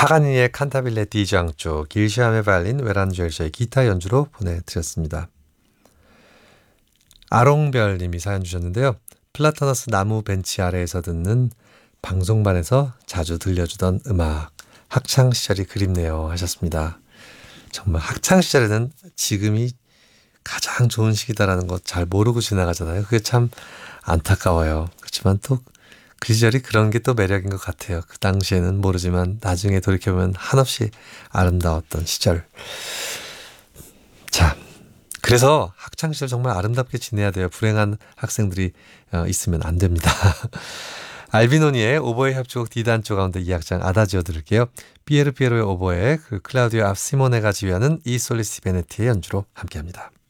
파가니니의 칸타빌레 디장조, 길시암의 바이올린, 외란주엘쇼의 기타 연주로 보내드렸습니다. 아롱별님이 사연 주셨는데요. 플라타너스 나무 벤치 아래에서 듣는 방송반에서 자주 들려주던 음악, 학창시절이 그립네요 하셨습니다. 정말 학창시절에는 지금이 가장 좋은 시기다라는 거 잘 모르고 지나가잖아요. 그게 참 안타까워요. 그렇지만 또 그 시절이 그런 게 또 매력인 것 같아요. 그 당시에는 모르지만 나중에 돌이켜보면 한없이 아름다웠던 시절. 자, 그래서 학창시절 정말 아름답게 지내야 돼요. 불행한 학생들이 있으면 안 됩니다. 알비노니의 오보에 협주곡 D단조 가운데 2악장 아다지오 들을게요. 피에르의 오보에 클라우디오 앞시모네가 지휘하는 이 솔리스 베네티의 연주로 함께합니다.